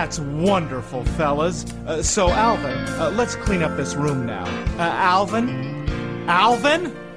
That's wonderful, fellas. So, Alvin, let's clean up this room now. Alvin? Alvin?